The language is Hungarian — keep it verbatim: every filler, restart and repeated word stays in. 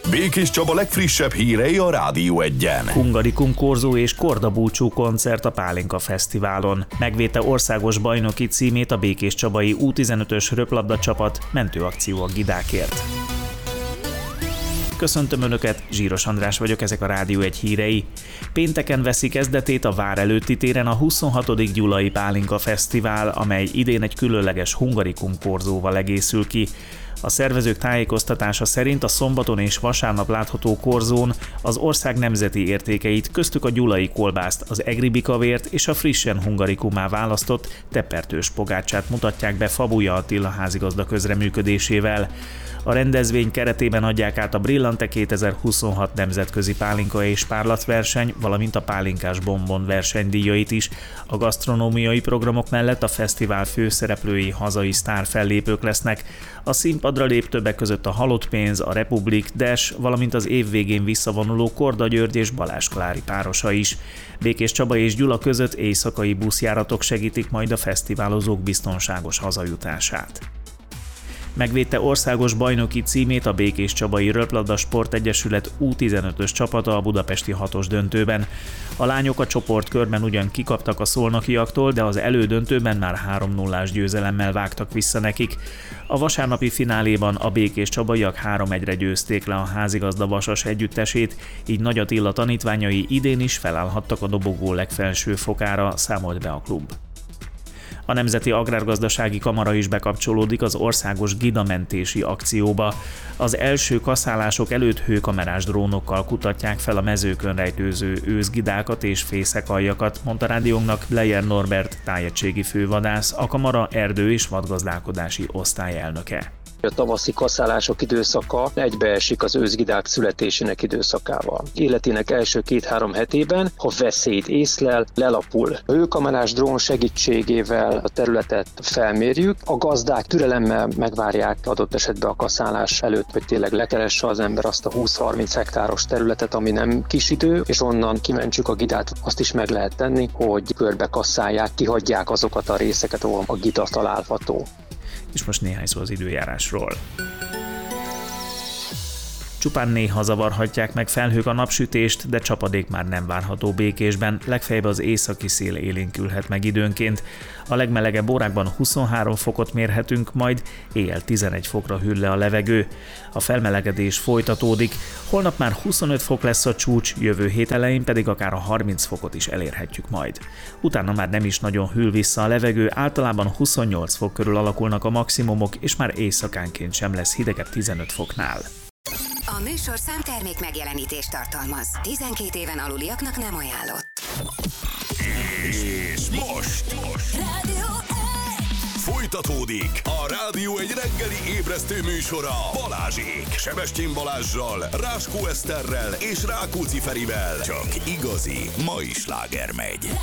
Békés Csaba legfrissebb hírei a Rádió Egyen. Hungarikum korzó és kordabúcsú koncert a Pálinka Fesztiválon. Megvédte országos bajnoki címét a Békés Csabai U tizenötös röplabda csapat, mentőakció a gidákért. Köszöntöm Önöket, Zsíros András vagyok, ezek a Rádió Egy hírei. Pénteken veszi kezdetét a vár előtti téren a huszonhatodik Gyulai Pálinka Fesztivál, amely idén egy különleges Hungarikum korzóval egészül ki. A szervezők tájékoztatása szerint a szombaton és vasárnap látható korzón az ország nemzeti értékeit, köztük a gyulai kolbászt, az egri bikavért és a frissen hungarikumá választott tepertős pogácsát mutatják be Fabuja Attila házigazda közreműködésével. A rendezvény keretében adják át a Brillante kétezer-huszonhat nemzetközi pálinka és párlatverseny, valamint a pálinkás bombon versenydíjait is. A gasztronómiai programok mellett a fesztivál főszereplői hazai sztárfellépők lesznek. A színpadra lép többek között a Halott Pénz, a Republik, Des, valamint az év végén visszavonuló Korda György és Balázs Klári párosa is. Békés Csaba és Gyula között éjszakai buszjáratok segítik majd a fesztiválozók biztonságos hazajutását. Megvédte országos bajnoki címét a Békés Csabai Röplabda Sportegyesület U tizenötös csapata a budapesti hatos döntőben. A lányok a csoportkörben ugyan kikaptak a szolnokiaktól, de az elődöntőben már három nullás győzelemmel vágtak vissza nekik. A vasárnapi fináléban a Békés Csabaiak három egyre győzték le a házigazda Vasas együttesét, így Nagy Attila tanítványai idén is felállhattak a dobogó legfelső fokára, számolt be a klub. A Nemzeti Agrárgazdasági Kamara is bekapcsolódik az országos gidamentési akcióba. Az első kaszálások előtt hőkamerás drónokkal kutatják fel a mezőkön rejtőző őszgidákat és fészekaljakat, mondta rádiónknak Bleyer Norbert tájegységi fővadász, a Kamara erdő- és vadgazdálkodási osztályelnöke. A tavaszi kaszálások időszaka egybeesik az őszgidák születésének időszakával. Életének első két-három hetében, ha veszélyt észlel, lelapul. A hőkamerás drón segítségével a területet felmérjük, a gazdák türelemmel megvárják adott esetben a kaszálás előtt, hogy tényleg lekeresse az ember azt a húsz-harminc hektáros területet, ami nem kis idő, és onnan kimentsük a gidát. Azt is meg lehet tenni, hogy körbe kasszálják, kihagyják azokat a részeket, ahol a gida található. És most néhány szó az időjárásról. Csupán néha zavarhatják meg felhők a napsütést, de csapadék már nem várható Békésben, legfeljebb az északi szél élénkülhet meg időnként. A legmelegebb órákban huszonhárom fokot mérhetünk, majd éjjel tizenegy fokra hűl le a levegő. A felmelegedés folytatódik, holnap már huszonöt fok lesz a csúcs, jövő hét elején pedig akár a harminc fokot is elérhetjük majd. Utána már nem is nagyon hűl vissza a levegő, általában huszonnyolc fok körül alakulnak a maximumok, és már éjszakánként sem lesz hidegebb tizenöt foknál. A műsorszám termék megjelenítést tartalmaz. tizenkét éven aluliaknak nem ajánlott. És most, most. Rádió Egy! Folytatódik a Rádió Egy reggeli ébresztő műsora Balázsék. Sebestyén Balázssal, Ráskó Eszterrel és Rákóczi Ferivel. Csak igazi mai sláger megy.